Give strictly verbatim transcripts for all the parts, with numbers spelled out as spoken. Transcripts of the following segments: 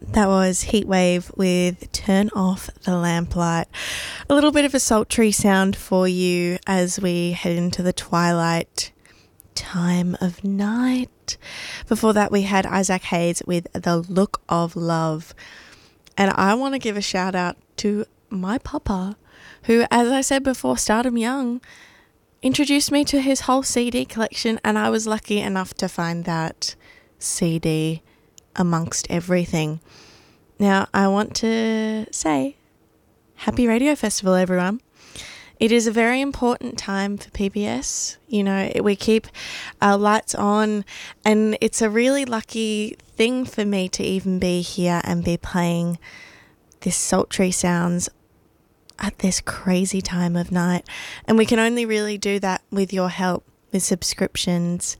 That was Heatwave with Turn Off the Lamplight. A little bit of a sultry sound for you as we head into the twilight time of night. Before that, we had Isaac Hayes with The Look of Love. And I want to give a shout out to my papa, who, as I said before, Stardom Young, introduced me to his whole C D collection, and I was lucky enough to find that C D amongst everything. Now, I want to say happy Radio Festival, everyone. It is a very important time for P B S. You know, we keep our lights on, and it's a really lucky thing for me to even be here and be playing this sultry sounds at this crazy time of night. And we can only really do that with your help, with subscriptions,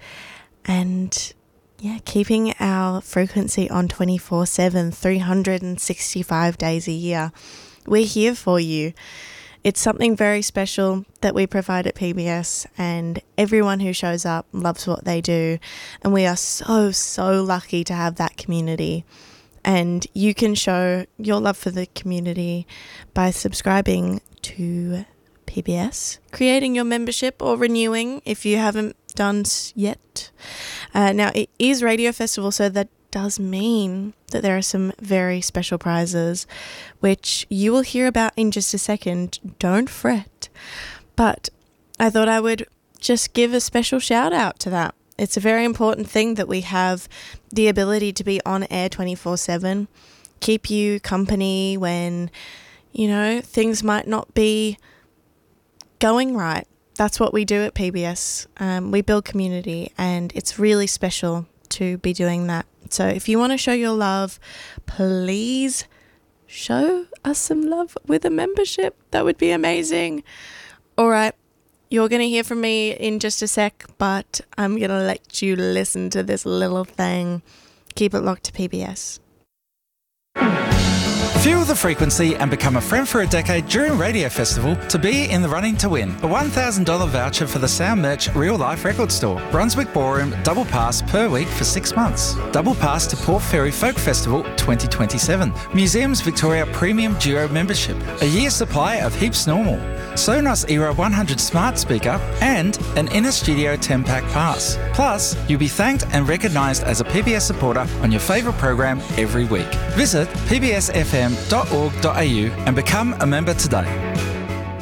and yeah, keeping our frequency on twenty-four seven, three hundred sixty-five days a year. We're here for you. It's something very special that we provide at P B S, and everyone who shows up loves what they do. And we are so, so lucky to have that community. And you can show your love for the community by subscribing to P B S, creating your membership, or renewing if you haven't done yet. Uh, now, it is Radio Festival, so that does mean that there are some very special prizes, which you will hear about in just a second. Don't fret. But I thought I would just give a special shout out to that. It's a very important thing that we have the ability to be on air twenty-four seven, keep you company when, you know, things might not be going right. That's what we do at P B S. Um, we build community, and it's really special to be doing that. So if you want to show your love, please show us some love with a membership. That would be amazing. All right. You're going to hear from me in just a sec, but I'm going to let you listen to this little thing. Keep it locked to P B S. Fuel the frequency and become a friend for a decade during Radio Festival to be in the running to win a one thousand dollars voucher for the Sound Merch Real Life Record Store. Brunswick Ballroom double pass per week for six months. Double pass to Port Fairy Folk Festival twenty twenty-seven. Museums Victoria Premium Duo membership. A year supply of Heaps Normal. Sonos Era one hundred smart speaker and an Inner Studio ten pack pass. Plus, you'll be thanked and recognised as a P B S supporter on your favourite program every week. Visit p b s f m dot org dot a u and become a member today.